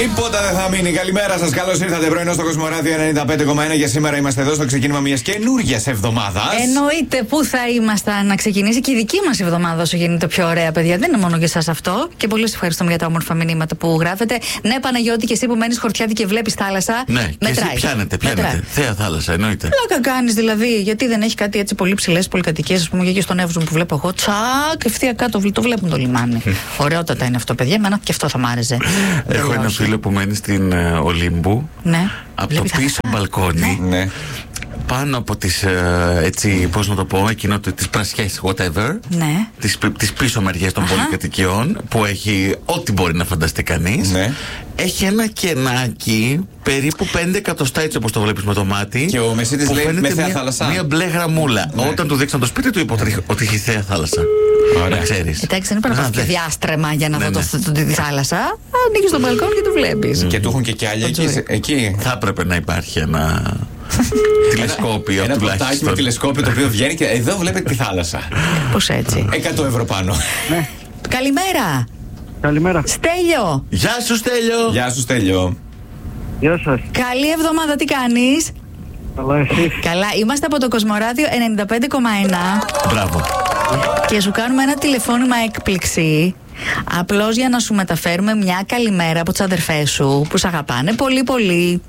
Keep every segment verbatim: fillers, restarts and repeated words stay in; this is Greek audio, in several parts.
Τίποτα δεν θα μείνει. Καλημέρα σας. Καλώς ήρθατε. Πρωινό στο Κοσμοράδιο ενενήντα πέντε κόμμα ένα. Για σήμερα είμαστε εδώ στο ξεκίνημα μιας καινούργιας εβδομάδας. Εννοείται, πού θα ήμασταν να ξεκινήσει και η δική μας εβδομάδα όσο γίνεται πιο ωραία, παιδιά. Δεν είναι μόνο για εσάς αυτό. Και πολύ σας ευχαριστούμε για τα όμορφα μηνύματα που γράφετε. Ναι, Παναγιώτη, και εσύ που μένεις Χορτιάτη και βλέπεις θάλασσα. Ναι, και μετράει. εσύ πιάνετε, πιάνετε. Μετράει. Θέα θάλασσα, εννοείται. Πλάκα κάνεις δηλαδή, γιατί δεν έχει κάτι έτσι πολύ ψηλές πολυκατοικίες, ας πούμε, και εκεί στον Εύωσμο που βλέπω εγώ. Τσακ, ευθεία κάτω, το βλέπουν το λιμάνι. Ωραιότατα είναι αυτό, παιδιά. Εμένα και αυτό θα μ' άρεσε. Έχω ένα φίλο που μένει στην uh, Ολύμπου. Ναι. Από το πίσω μπαλκόνι. Ναι. Πάνω από τις, uh, έτσι, πώς να το πω, εκείνο τις πρασιές, whatever. Ναι. Τις, τις πίσω μεριές των πολυκατοικιών, που έχει ό,τι μπορεί να φανταστεί κανείς. Ναι. Έχει ένα κενάκι περίπου πέντε εκατοστά, έτσι όπως το βλέπεις με το μάτι. Και ο Μεσίτης που λέει φαίνεται με θέα μια, θάλασσα. μια μπλε γραμμούλα. Ναι. Όταν του δείξαν το σπίτι του, είπε ότι, ότι έχει θέα θάλασσα. Ωραία. Να ξέρεις. Εντάξει, δεν πρέπει να πας και διάστρεμα για να Ναι, δω ναι. το, το, τη θάλασσα. Ανοίγεις τον μπαλκόνι και το βλέπεις. Και του έχουν και κι άλλοι εκεί. εκεί. Θα έπρεπε να υπάρχει ένα τηλεσκόπιο Ένα ποτάκι με τουλάχιστον. τηλεσκόπιο το οποίο βγαίνει και εδώ βλέπετε τη θάλασσα. Πώς έτσι. εκατό ευρώ πάνω. Καλημέρα. Καλημέρα. Στέλιο. Γεια σου, Στέλιο. Γεια σου, Στέλιο. Γεια σας. Καλή εβδομάδα, τι κάνεις? Καλά, εσείς? Καλά, είμαστε από το Κοσμοράδιο ενενήντα πέντε κόμμα ένα Μπράβο. και σου κάνουμε ένα τηλεφώνημα έκπληξη. Απλώς για να σου μεταφέρουμε μια καλημέρα από τις αδερφές σου που σ' αγαπάνε πολύ πολύ.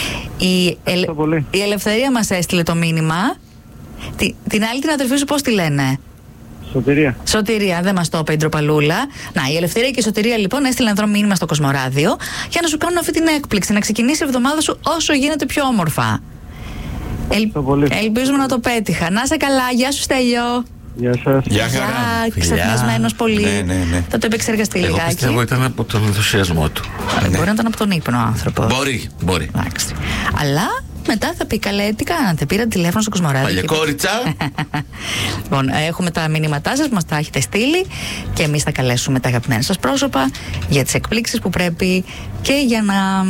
Η, ελ... πολύ. η Ελευθερία μας έστειλε το μήνυμα. Τη... Την άλλη την αδερφή σου πώς τη λένε? Σωτηρία. Σωτηρία, δεν μας το είπε η ντροπαλούλα. Να, η Ελευθερία και η Σωτηρία λοιπόν έστειλαν εδώ μήνυμα στο Κοσμοράδιο για να σου κάνουν αυτή την έκπληξη, να ξεκινήσει η εβδομάδα σου όσο γίνεται πιο όμορφα. Ελ... πολύ. Ελπίζουμε να το πέτυχα. Να είσαι καλά, γεια σου Στέλιο. Γεια σας. Γεια χαρά. Γεια, ξαφνιασμένος πολύ. Ναι, ναι, ναι. Θα το επεξεργαστεί Εγώ λιγάκι. πιστεύω ήταν από τον ενθουσιασμό του. Ε, Μπορεί να ήταν από τον ύπνο ο άνθρωπο. Μπορεί, μπορεί. Εντάξει. Αλλά μετά θα πει καλέ, τι κάνατε, πήρα τηλέφωνο στο Κοσμοράδιο. Παλιακόριτσα. Λοιπόν, έχουμε τα μηνύματά σας, μας τα έχετε στείλει και εμείς θα καλέσουμε τα αγαπημένα σας πρόσωπα για τις εκπλήξεις που πρέπει και για να,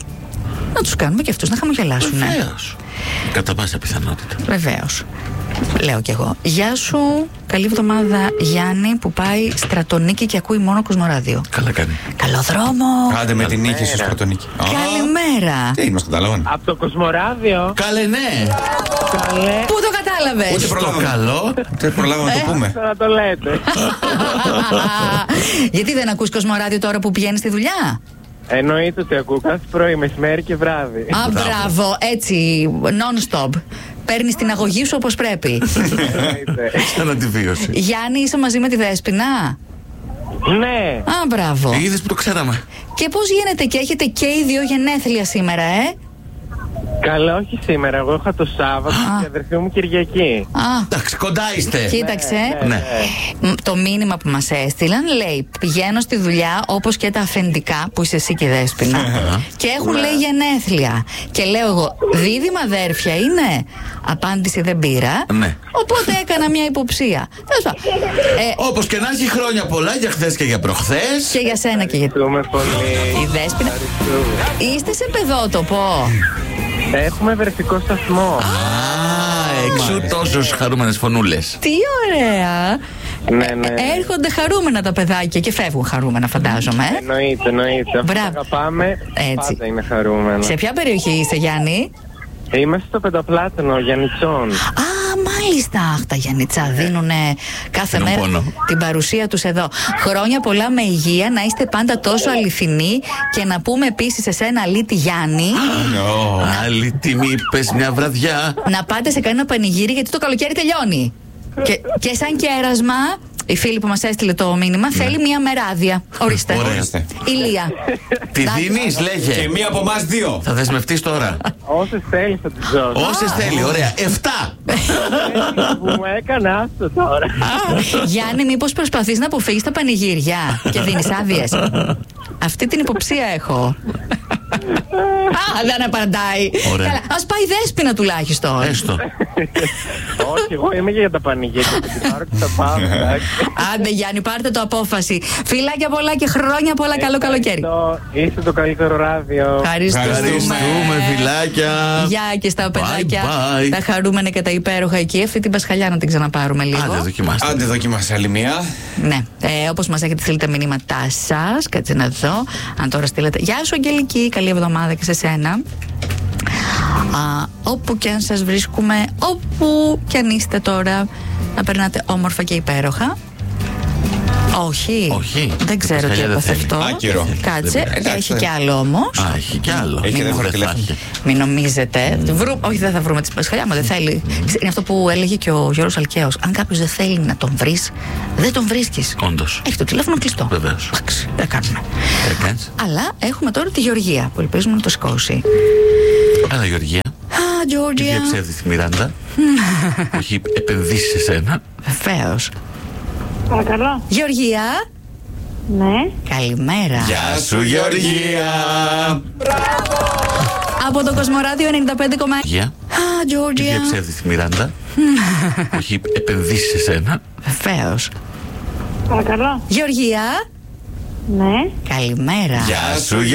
να τους κάνουμε και αυτούς να χαμογελάσουν. Βεβαίως. Κατά πάσα πιθανότητα. Βεβαίως. Λέω κι εγώ. Γεια σου, καλή εβδομάδα Γιάννη που πάει Στρατονίκη και ακούει μόνο Κοσμοράδιο. Καλά κάνει. Καλό δρόμο. Άντε με την νίκη σου Στρατονίκη. Καλημέρα. Τι μας καταλαβαίνω. Από το Κοσμοράδιο. Καλέ, ναι. Καλέ. Πού το κατάλαβες? Ούτε Το προλάβαμε. καλό. Ούτε προλάβαμε να το πούμε. Να το λέτε. Γιατί δεν ακούς Κοσμοράδιο τώρα που πηγαίνεις στη δουλειά? Εννοείται ότι ακούω κάθε πρωί, μεσημέρι και βράδυ. Α, μπράβο, έτσι, non-stop. Παίρνεις την αγωγή σου όπως πρέπει. Εννοείται. Σαν αντιβίωση. Γιάννη, είσαι μαζί με τη Δέσποινα? Ναι. Α, μπράβο. Είδες που το ξέραμε. Και πώς γίνεται και έχετε και οι δύο γενέθλια σήμερα, ε? Καλά, όχι σήμερα. Εγώ είχα το Σάββατο Α. και η αδερφή μου Κυριακή. Α, Εντάξει, κοντά είστε. κοίταξε. Ναι. Μ, Το μήνυμα που μας έστειλαν λέει: πηγαίνω στη δουλειά όπως και τα αφεντικά που είσαι εσύ και η Δέσποινα. Και έχουν λέει γενέθλια. Και λέω εγώ: δίδυμα αδέρφια είναι? Απάντηση δεν πήρα. Ναι. Οπότε έκανα μια υποψία. Τέλος πάντων. Ε, Όπως και να έχει, χρόνια πολλά για χθες και για προχθές. και για σένα και για Ευχαριστούμε πολύ. η Δέσποινα. Ευχαριστούμε. Είστε σε παιδότοπο. Έχουμε βρεφικό σταθμό. Α, εξού τόσους χαρούμενες φωνούλες. Τι ωραία. Ναι, ναι. Έρχονται χαρούμενα τα παιδάκια και φεύγουν χαρούμενα, φαντάζομαι. ε. Εννοείται, εννοείται. Αφού Μπράβο. τα αγαπάμε, Έτσι. πάντα είναι χαρούμενα. Σε ποια περιοχή είσαι, Γιάννη? Είμαστε στο Πενταπλάτανο, Γιαννιτσών. Α, μάλιστα. Αχ, τα Γιαννιτσά δίνουν κάθε Δίνουν μέρα πόνο. την παρουσία τους εδώ. Χρόνια πολλά με υγεία, να είστε πάντα τόσο αληθινοί και να πούμε επίσης εσένα, Αλήτη Γιάννη, Άλλη τιμή είπες μια βραδιά. να πάτε σε κανένα πανηγύρι γιατί το καλοκαίρι τελειώνει. Και, και σαν κέρασμα, η φίλη που μας έστειλε το μήνυμα θέλει μία μεράδια. Ορίστε. Ορίστε. Ηλία. Τη δίνεις, Και λέγε. μία από εμάς δύο. Θα δεσμευτείς τώρα. Όσες θέλει θα τις δώσω. Όσες θέλει, ωραία. Εφτά. Που μου έκανε άστο τώρα. Γιάννη, μήπως προσπαθείς να αποφύγεις τα πανηγύρια και δίνεις άδειες? Αυτή την υποψία έχω. Α, δεν απαντάει. Ωραία. Καλά, ας πάει η Δέσποινα τουλάχιστον. Έστω. Όχι, εγώ είμαι και για τα πανηγύρια. Θα την πάρω και θα πάω. εντάξει. Άντε Γιάννη, πάρτε το απόφαση. Φιλάκια πολλά και χρόνια πολλά. Καλό καλοκαίρι. Ευχαριστώ. Είστε το καλύτερο ράδιο. Ευχαριστούμε. Ευχαριστούμε, φιλάκια. Γεια και στα παιδάκια. bye. Τα χαρούμενα και τα υπέροχα εκεί. Αυτή την Πασχαλιά να την ξαναπάρουμε λίγο. Άντε, δοκιμάστε. Άντε, δοκιμάστε άλλη μία. Ναι, ε, όπως μας έχετε στείλει τα μηνύματά σας. Κάτσε να δω. Αν τώρα στείλετε. Γεια σου, Αγγελική. Καλή εβδομάδα και σε σένα. Α, όπου και αν σας βρίσκουμε, όπου και αν είστε τώρα, να περνάτε όμορφα και υπέροχα. Όχι. Όχι. Δεν ξέρω τι Πασχαλιά δεν έπαθε θέλει. αυτό. Άκυρο. Κάτσε. Εντάξει. Έχει κι άλλο όμως. Α, έχει κι άλλο. Έχει Μην δεύτερο δεν τηλέφωνο. θα έχει. Μην νομίζετε. Βρου... Όχι, δεν θα βρούμε τη Πασχαλιά, μα δεν θέλει. Είναι αυτό που έλεγε και ο Γιώργος Αλκαίος. Αν κάποιος δεν θέλει να τον βρεις, δεν τον βρίσκεις. Όντως. Έχει το τηλέφωνο κλειστό. Βεβαίως. Εντάξει, δεν κάνουμε. Έκανες. Αλλά έχουμε τώρα τη Γεωργία που ελπίζουμε να το σηκώσει. Έλα, Γεωργία. Α, Γεωργία. Για ψεύδι τη Μιράντα. Που έχει επενδύσει σε σένα. Βεβαίως. Παρακαλώ. Γεωργία. Ναι. Καλημέρα. Γεια σου, Γεωργία. Από το Κοσμοράδιο ενενήντα πέντε κόμμα ένα. Γεια. Α, Γεωργία. Για ψεύδι τη Μιράντα. Που έχει επενδύσει σε σένα. Βεβαίως. Παρακαλώ. Γεωργία. Ναι. Καλημέρα. Γεια σου,